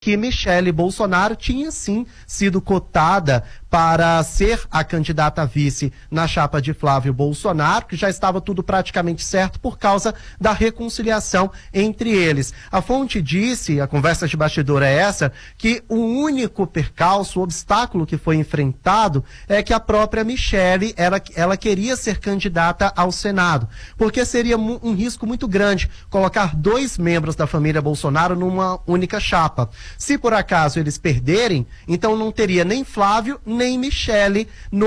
que Michele Bolsonaro tinha sim sido cotada para ser a candidata a vice na chapa de Flávio Bolsonaro, que já estava tudo praticamente certo por causa da reconciliação entre eles. A fonte disse, a conversa de bastidor é essa, que o único percalço, o obstáculo que foi enfrentado é que a própria Michele, ela queria ser candidata ao Senado, porque seria um risco muito grande colocar 2 membros da família Bolsonaro numa única chapa. Se por acaso eles perderem, então não teria nem Flávio, nem Michele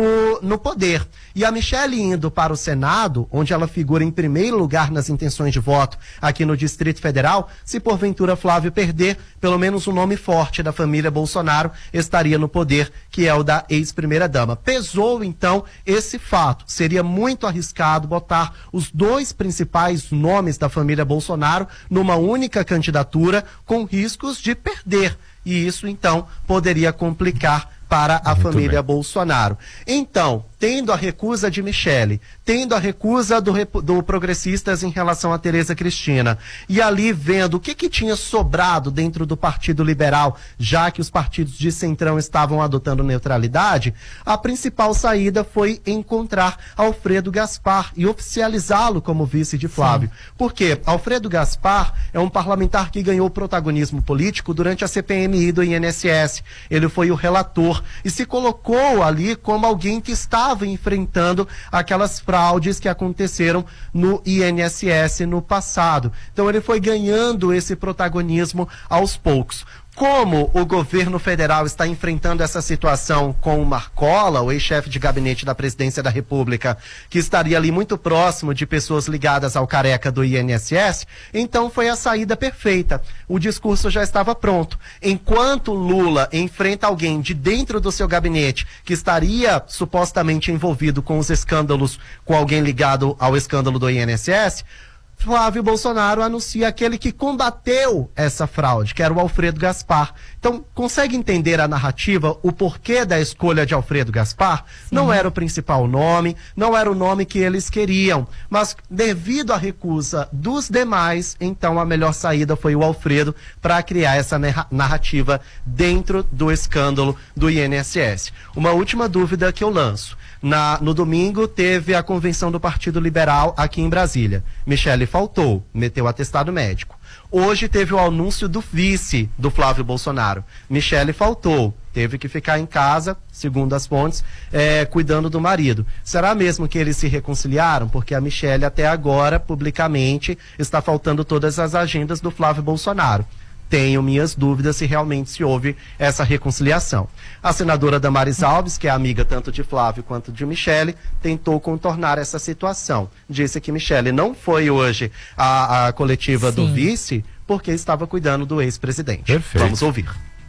no poder. E a Michele indo para o Senado, onde ela figura em primeiro lugar nas intenções de voto aqui no Distrito Federal, se porventura Flávio perder, pelo menos um nome forte da família Bolsonaro estaria no poder, que é o da ex-primeira-dama. Pesou, então, esse fato. Seria muito arriscado botar os 2 principais nomes da família Bolsonaro numa única candidatura, com riscos de perder. E isso, então, poderia complicar para a família Bolsonaro. Então, tendo a recusa de Michele, tendo a recusa do Progressistas em relação a Tereza Cristina, e ali vendo o que tinha sobrado dentro do Partido Liberal, já que os partidos de centrão estavam adotando neutralidade, a principal saída foi encontrar Alfredo Gaspar e oficializá-lo como vice de Flávio. Sim. Porque Alfredo Gaspar é um parlamentar que ganhou protagonismo político durante a CPMI do INSS. Ele foi o relator e se colocou ali como alguém que estava enfrentando aquelas fraudes que aconteceram no INSS no passado. Então ele foi ganhando esse protagonismo aos poucos. Como o governo federal está enfrentando essa situação com o Marcola, o ex-chefe de gabinete da Presidência da República, que estaria ali muito próximo de pessoas ligadas ao careca do INSS, então foi a saída perfeita. O discurso já estava pronto. Enquanto Lula enfrenta alguém de dentro do seu gabinete que estaria supostamente envolvido com os escândalos, com alguém ligado ao escândalo do INSS, Flávio Bolsonaro anuncia aquele que combateu essa fraude, que era o Alfredo Gaspar. Então, consegue entender a narrativa, o porquê da escolha de Alfredo Gaspar? Sim. Não era o principal nome, não era o nome que eles queriam, mas devido à recusa dos demais, então a melhor saída foi o Alfredo para criar essa narrativa dentro do escândalo do INSS. Uma última dúvida que eu lanço. No domingo teve a convenção do Partido Liberal aqui em Brasília. Michele faltou, meteu atestado médico. Hoje teve o anúncio do vice do Flávio Bolsonaro. Michele faltou, teve que ficar em casa, segundo as fontes, cuidando do marido. Será mesmo que eles se reconciliaram? Porque a Michele até agora, publicamente, está faltando todas as agendas do Flávio Bolsonaro. Tenho minhas dúvidas se realmente se houve essa reconciliação. A senadora Damares Alves, que é amiga tanto de Flávio quanto de Michele, tentou contornar essa situação. Disse que Michele não foi hoje à coletiva do vice porque estava cuidando do ex-presidente. Perfeito. Vamos ouvir.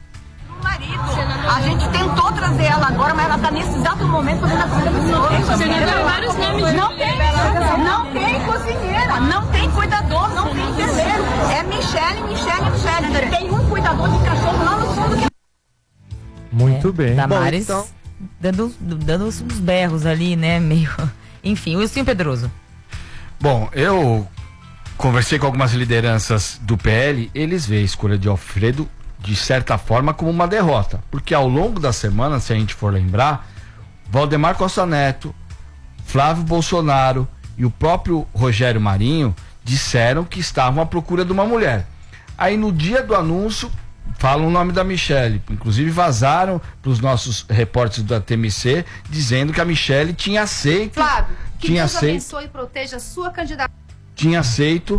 Marido, a gente tentou trazer ela agora, mas ela está nesse exato momento fazendo a comida do senhor. Senadora, vários nomes. Não tem cozinheira, não tem cuidador, não tem enfermeiro. É Michele. Tem um cuidador de cachorro lá no fundo que... Muito bem. Damares Bom, então... dando uns berros ali, né? Meio... Enfim, Wilson Pedroso. Bom, eu conversei com algumas lideranças do PL, eles veem a escolha de Alfredo de certa forma como uma derrota, porque ao longo da semana, se a gente for lembrar, Valdemar Costa Neto, Flávio Bolsonaro e o próprio Rogério Marinho disseram que estavam à procura de uma mulher. Aí no dia do anúncio falam o nome da Michele, inclusive vazaram para os nossos repórteres da TMC dizendo que a Michele tinha aceito. Flávio, que Deus abençoe e proteja a sua candidatura. Tinha aceito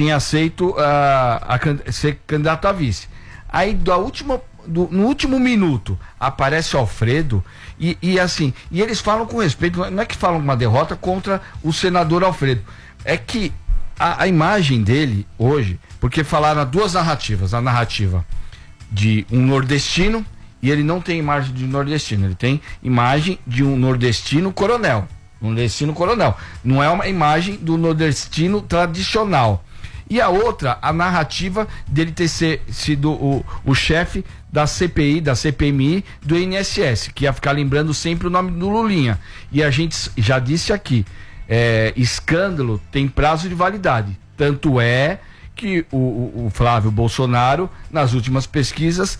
ser candidato a vice. Aí no último minuto aparece o Alfredo e assim, e eles falam com respeito, não é que falam uma derrota contra o senador Alfredo, é que a imagem dele hoje, porque falaram duas narrativas, a narrativa de um nordestino, e ele não tem imagem de nordestino, ele tem imagem de um nordestino coronel, não é uma imagem do nordestino tradicional. E a outra, a narrativa dele ter sido o chefe da CPI, da CPMI do INSS, que ia ficar lembrando sempre o nome do Lulinha. E a gente já disse aqui, escândalo tem prazo de validade. Tanto é que o Flávio Bolsonaro, nas últimas pesquisas,